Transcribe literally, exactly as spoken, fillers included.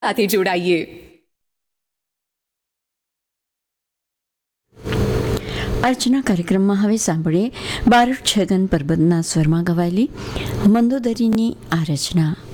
સાથે જોડાઈએ. આજના કાર્યક્રમમાં હવે સાંભળીએ બારોટ છગન પરબતના સ્વરમાં ગવાયેલી મંદોદરીની આ રચના.